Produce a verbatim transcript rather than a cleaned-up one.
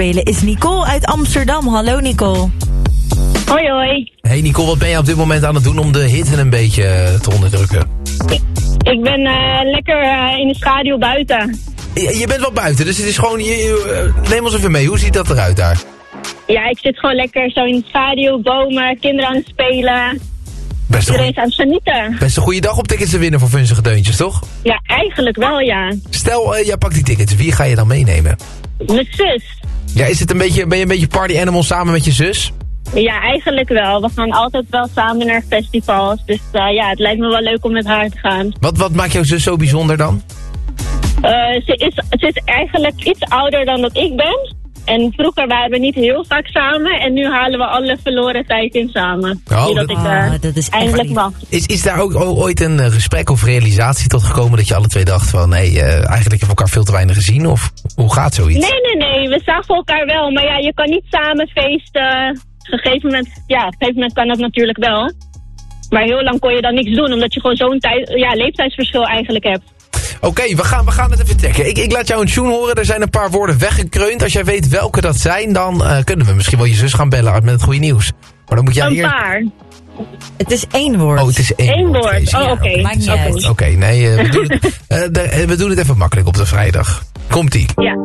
spelen is Nicole uit Amsterdam. Hallo Nicole. Hoi hoi. Hey Nicole, wat ben je op dit moment aan het doen om de hitte een beetje uh, te onderdrukken? Ik ben uh, lekker uh, in de schaduw buiten. Je, je bent wel buiten, dus het is gewoon... Je, uh, neem ons even mee, hoe ziet dat eruit daar? Ja, ik zit gewoon lekker zo in de schaduw, bomen, kinderen aan het spelen. Best Iedereen is aan het genieten. Best een goede dag om tickets te winnen voor Vunzige Deuntjes, toch? Ja, eigenlijk wel, ja. Stel, uh, jij pakt die tickets, wie ga je dan meenemen? Mijn zus. Ja, is het een beetje, ben je een beetje party animal samen met je zus? Ja, eigenlijk wel. We gaan altijd wel samen naar festivals. Dus uh, ja, het lijkt me wel leuk om met haar te gaan. Wat, wat maakt jouw zus zo bijzonder dan? Uh, ze, is, ze is eigenlijk iets ouder dan dat ik ben. En vroeger waren we niet heel vaak samen. En nu halen we alle verloren tijd in samen. Oh, dat, dat, ik uh, oh, dat is eindelijk mag. Is, is daar ook ooit een uh, gesprek of realisatie tot gekomen dat je alle twee dacht van... nee, uh, eigenlijk hebben we elkaar veel te weinig gezien? Of hoe gaat zoiets? Nee, nee, nee. We zagen elkaar wel. Maar ja, je kan niet samen feesten. Op een gegeven moment, ja, op een gegeven moment kan dat natuurlijk wel. Maar heel lang kon je dan niks doen. Omdat je gewoon zo'n tijd, ja, leeftijdsverschil eigenlijk hebt. Oké, okay, we, gaan, we gaan het even checken. Ik, ik laat jou een tune horen. Er zijn een paar woorden weggekreund. Als jij weet welke dat zijn, dan uh, kunnen we misschien wel je zus gaan bellen met het goede nieuws. Maar dan moet jij een eer... paar. Het is één woord. Oh, het is één, Eén woord. woord. Oh, oké. Okay. Maakt niet uit. Oké, okay, nee, uh, we, doen het, uh, de, we doen het even makkelijk op de vrijdag. Komt-ie. Ja.